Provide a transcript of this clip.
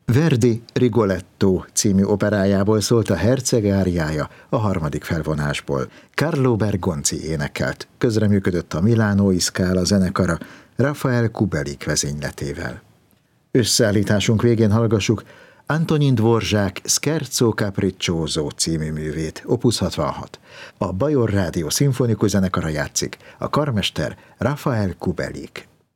Verdi Rigoletto című operájából szólt a Herceg áriája a harmadik felvonásból. Carlo Bergonzi énekelt, közreműködött a Milánói Scala zenekara Rafael Kubelik vezényletével. Összeállításunk végén hallgassuk Antonin Dvorzsák Scherzo Capriccioso című művét, opus 66. A Bajor Rádió szimfonikus zenekara játszik, a karmester Rafael Kubelik.